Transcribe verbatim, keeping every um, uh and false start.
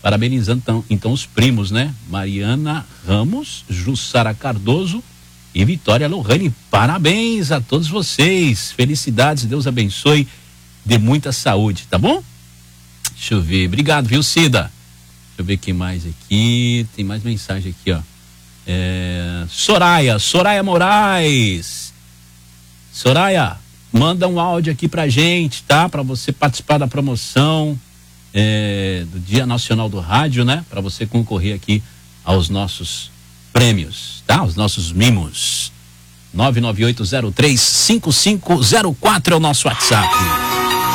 Parabenizando então, então os primos, né? Mariana Ramos, Jussara Cardoso e Vitória Lohane. Parabéns a todos vocês. Felicidades, Deus abençoe, dê muita saúde, tá bom? Deixa eu ver. Obrigado, viu, Cida? Deixa eu ver quem mais aqui. Tem mais mensagem aqui, ó. É... Soraya, Soraya Moraes. Soraya, manda um áudio aqui pra gente, tá? Pra você participar da promoção é, do Dia Nacional do Rádio, né? Pra você concorrer aqui aos nossos prêmios, tá? Os nossos mimos. nove nove oito zero três cinco cinco zero quatro é o nosso WhatsApp.